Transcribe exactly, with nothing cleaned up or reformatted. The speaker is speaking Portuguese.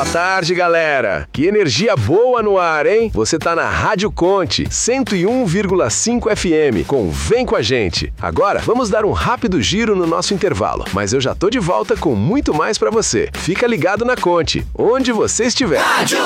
Boa tarde, galera! Que energia boa no ar, hein? Você tá na Rádio Conte, cento e um vírgula cinco F M, com Vem Com a Gente. Agora, vamos dar um rápido giro no nosso intervalo, mas eu já tô de volta com muito mais pra você. Fica ligado na Conte, onde você estiver. Rádio